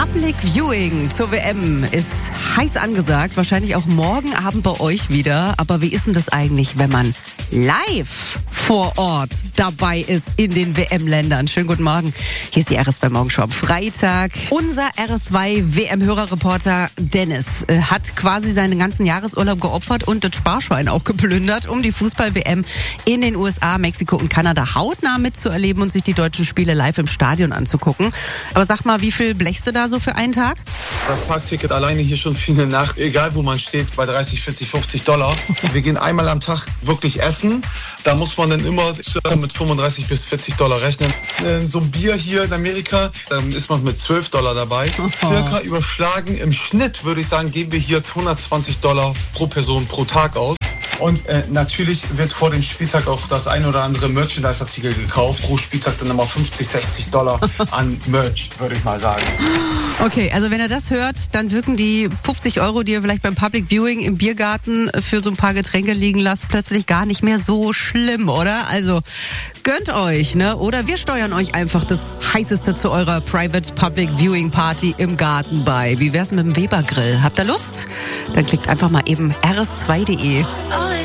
Public Viewing zur WM ist heiß angesagt, wahrscheinlich auch morgen Abend bei euch wieder. Aber wie ist denn das eigentlich, wenn man live vor Ort dabei ist in den WM-Ländern? Schönen guten Morgen. Hier ist die RS2 Morgenshow am Freitag. Unser RS2 WM-Hörerreporter Dennis hat quasi seinen ganzen Jahresurlaub geopfert und das Sparschwein auch geplündert, um die Fußball-WM in den USA, Mexiko und Kanada hautnah mitzuerleben und sich die deutschen Spiele live im Stadion anzugucken. Aber sag mal, wie viel blechst du da so für einen Tag? Das Parkticket alleine hier schon für eine Nacht, egal wo man steht, bei 30, 40, 50 Dollar. Wir gehen einmal am Tag wirklich essen. Da muss man dann immer mit 35 bis 40 Dollar rechnen. So ein Bier hier in Amerika, da ist man mit 12 Dollar dabei. Circa überschlagen im Schnitt, würde ich sagen, geben wir hier 120 Dollar pro Person pro Tag aus. Und natürlich wird vor dem Spieltag auch das ein oder andere Merchandise-Artikel gekauft. Pro Spieltag dann nochmal 50, 60 Dollar an Merch, würde ich mal sagen. Okay, also wenn ihr das hört, dann wirken die 50 Euro, die ihr vielleicht beim Public Viewing im Biergarten für so ein paar Getränke liegen lasst, plötzlich gar nicht mehr so schlimm, oder? Also gönnt euch, ne? Oder wir steuern euch einfach das Heißeste zu eurer Private Public Viewing Party im Garten bei. Wie wär's mit dem Weber Grill? Habt ihr Lust? Dann klickt einfach mal eben rs2.de.